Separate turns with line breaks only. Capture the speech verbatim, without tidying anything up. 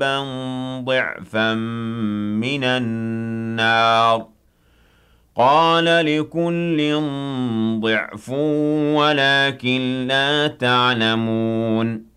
ضِعْفًا مِّنَ النَّارِ قَالَ لِكُلٍّ ضِعْفٌ وَلَٰكِن لَّا تَعْلَمُونَ